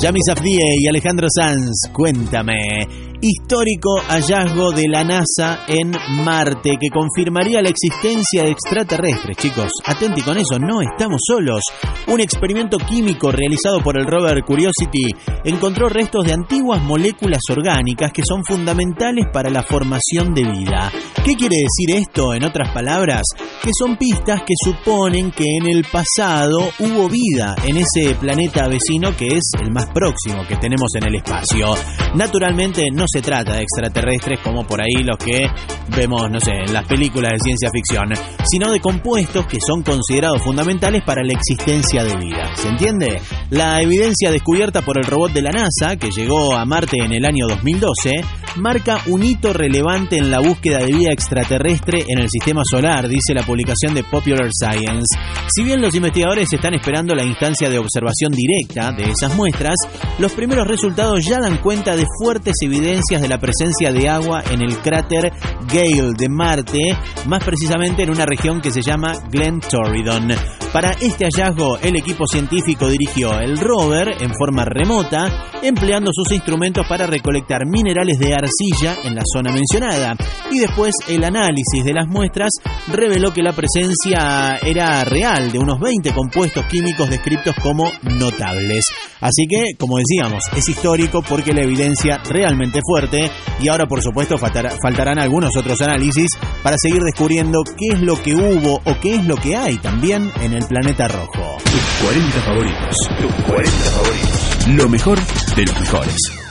Yami Safdie y Alejandro Sanz, cuéntame. Histórico hallazgo de la NASA en Marte que confirmaría la existencia de extraterrestres, chicos. Atenti con eso, no estamos solos. Un experimento químico realizado por el rover Curiosity encontró restos de antiguas moléculas orgánicas que son fundamentales para la formación de vida. ¿Qué quiere decir esto? En otras palabras, que son pistas que suponen que en el pasado hubo vida en ese planeta vecino que es el más próximo que tenemos en el espacio. Naturalmente no se trata de extraterrestres como por ahí los que vemos, no sé, en las películas de ciencia ficción, sino de compuestos que son considerados fundamentales para la existencia de vida. ¿Se entiende? La evidencia descubierta por el robot de la NASA, que llegó a Marte en el año 2012, marca un hito relevante en la búsqueda de vida extraterrestre en el sistema solar, dice la publicación de Popular Science. Si bien los investigadores están esperando la instancia de observación directa de esas muestras, los primeros resultados ya dan cuenta de fuertes evidencias de la presencia de agua en el cráter Gale de Marte, más precisamente en una región que se llama Glen Torridon. Para este hallazgo, el equipo científico dirigió el rover en forma remota, empleando sus instrumentos para recolectar minerales de arcilla en la zona mencionada. Y después el análisis de las muestras reveló que la presencia era real de unos 20 compuestos químicos descritos como notables. Así que, como decíamos, es histórico porque la evidencia realmente fuerte y ahora por supuesto faltarán algunos otros análisis para seguir descubriendo qué es lo que hubo o qué es lo que hay también en el planeta rojo. Tus 40 favoritos. Lo mejor de los mejores.